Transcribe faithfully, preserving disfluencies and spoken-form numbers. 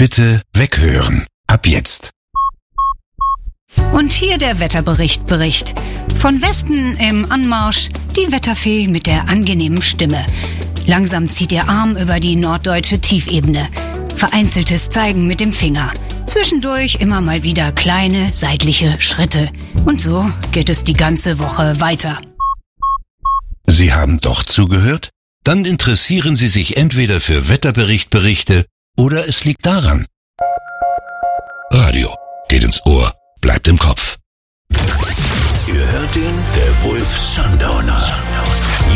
Bitte weghören. Ab jetzt. Und hier der Wetterbericht Bericht. Von Westen im Anmarsch die Wetterfee mit der angenehmen Stimme. Langsam zieht ihr Arm über die norddeutsche Tiefebene. Vereinzeltes Zeigen mit dem Finger. Zwischendurch immer mal wieder kleine seitliche Schritte. Und so geht es die ganze Woche weiter. Sie haben doch zugehört? Dann interessieren Sie sich entweder für Wetterberichtberichte oder es liegt daran. Radio geht ins Ohr, bleibt im Kopf. Ihr hört ihn, der Wolf Sundowner.